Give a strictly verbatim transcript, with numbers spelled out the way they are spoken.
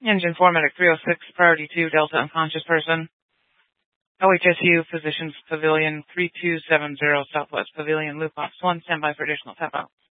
Engine four, Medic three oh six, Priority two, Delta unconscious person. O H S U, Physicians Pavilion three two seven zero, Southwest Pavilion, Loop Ops one, standby for additional tap out.